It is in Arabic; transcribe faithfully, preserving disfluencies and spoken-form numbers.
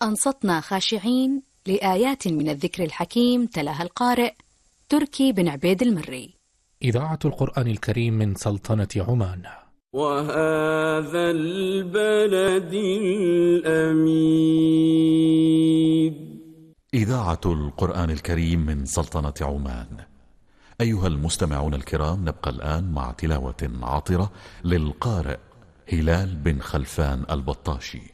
أنصتنا خاشعين لآيات من الذكر الحكيم تلاها القارئ تركي بن عبيد المري. إذاعة القرآن الكريم من سلطنة عمان. وهذا البلد الأمين. إذاعة القرآن الكريم من سلطنة عمان. أيها المستمعون الكرام، نبقى الآن مع تلاوة عطرة للقارئ هلال بن خلفان البطاشي.